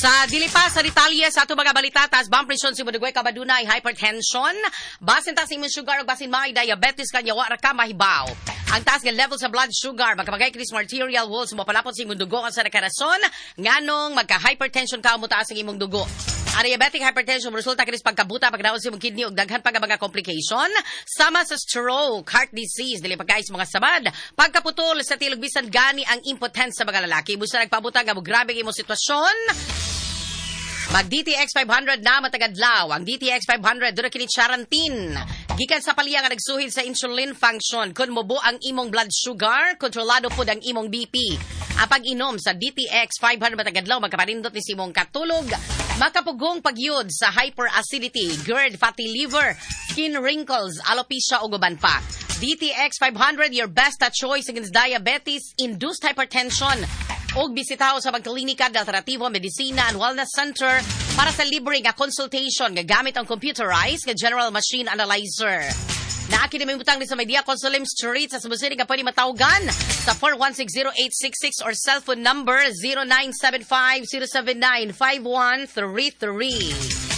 Sa dili pa sa detalye sa ato mga balita, tas bampresyon si Budugway kabadunay hypertension, basin taas imong sugar ug basin may diabetes kanya wa ra ka mahibaw. Ang taas nga level sa blood sugar magkapagay kini sa arterial walls mo palapot sa imong dugo ang sa karason nganong magka-hypertension ka mo taas ang imong dugo. Ang diabetic hypertension resulta kini sa pagkabuta pagdaot sa imong kidney ug daghan pa nga mga complication sama sa stroke, heart disease, dili pagkais mga sabad, pagkaputol sa tilog bisan gani ang impotence sa mga lalaki. Busa nagpabuta nga mo grabe imong sitwasyon. Mag DTX 500 na matagadlaw. Ang DTX 500 dura kini charantin. Gikan sa paliya nga nagsuhid sa insulin function. Kun mobo ang imong blood sugar, kontrolado pud ang imong BP. Ang pag-inom sa DTX 500 matagadlaw magkaparindot ni simong katulog. Makapugong pagyud sa hyperacidity, GERD, fatty liver, skin wrinkles, alopecia ug uban pa. DTX 500 your best choice against diabetes, induced hypertension. Og bisitaw sa Pagklinika de Alternativo Medicina and Wellness Center para sa libre nga consultation nga gamit ang computerized nga general machine analyzer. Naaki ni mimutang ni sa Media Consulim Street sa Cebu City nga pwede matawgan sa 4160866 or cellphone number 0975-079-5133.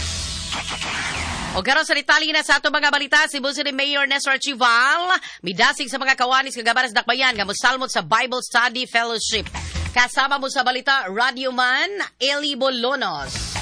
O karon sa detalye na sa ato mga balita, si City Mayor Nestor Archival midasig sa mga kawanis kagabaras dakbayan nga mosalmot sa Bible Study Fellowship. Kasama mo sa balita, Radio Man, Eli Bolonos.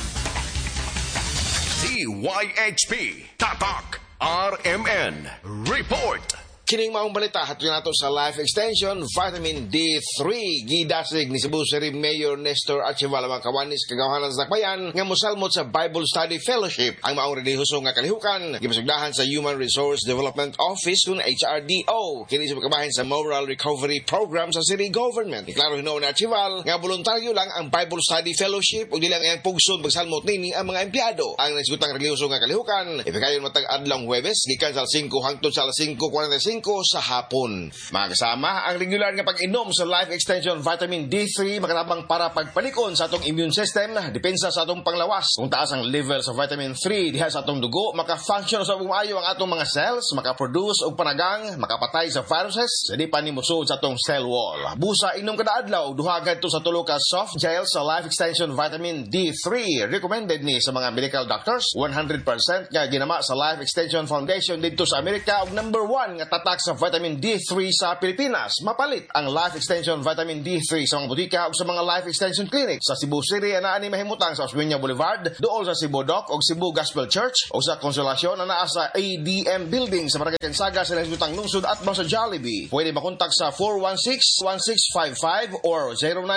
DYHP, Tatak, RMN, Report. Kining maong balita hatun nato sa Life Extension Vitamin D3 gidasig ni Cebu City Mayor Nestor Archival ang kawanis kagawanan sa dakbayan nga mosalmot sa Bible Study Fellowship. Ang maong relihiyoso nga kalihukan gimasugdahan sa Human Resource Development Office kun HRDO kini sa pagkabahin sa Moral Recovery Program sa city government. Iklaro hinuon ni Archival nga voluntaryo lang ang Bible Study Fellowship ug dili lang ang pugsod pagsalmot nini ang mga empleyado. Ang nagsugutang relihiyoso nga kalihukan ipikayon matag adlaw Huwebes gikan sa 5 hangtod sa 5:45 sa hapon. Mga kasama, ang regular nga pag-inom sa Life Extension Vitamin D3 makatabang para pagpalikon sa atong immune system, depensa sa atong panglawas. Kung taas ang level sa Vitamin 3 diha sa atong dugo, maka-function sa bumayo ang atong mga cells, maka-produce og panagang, makapatay sa viruses, di pa ni musud sa atong cell wall. Busa inom kada adlaw, duha gadto sa tulo ka soft gel sa Life Extension Vitamin D3. Recommended ni sa mga medical doctors, 100% nga ginama sa Life Extension Foundation dito sa Amerika ug number 1 nga tatak sa Vitamin D3 sa Pilipinas. Mapalit ang Life Extension Vitamin D3 sa mga butika o sa mga Life Extension Clinic sa Cebu City na ani mahimutang sa Osmeña Boulevard, dool sa Cebu Dock o Cebu Gospel Church o sa Consolacion na naa sa ADM Building sa Barangay Kansaga sa Nasbutang Lungsod at sa Jollibee. Pwede makontak sa 416-1655 or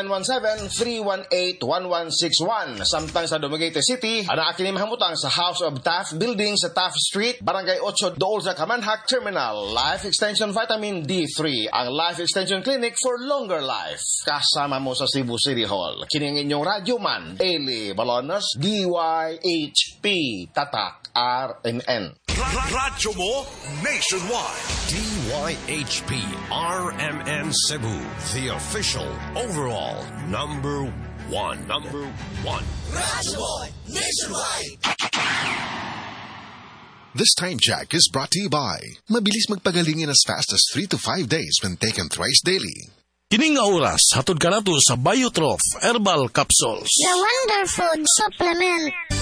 0917-318-1161. Samtang sa Dumaguete City, ana kini mahimutang sa House of Taft Building sa Taft Street, Barangay 8, dool sa Kamanhak Terminal. Life Extension Vitamin D3, ang Life Extension Clinic for longer life. Kasama mo sa Cebu City Hall. Kining inyong Radio Man, Eli Balonos, DYHP, Tatak, RMN. Radyo mo nationwide. DYHP RMN Cebu, the official overall number one. Radyo mo nationwide. This time check is brought to you by mabilis magpagaling in as fast as 3 to 5 days when taken thrice daily. Kining oras, hatod ka nato sa Biotrof Herbal Capsules. The Wonder Food Supplement.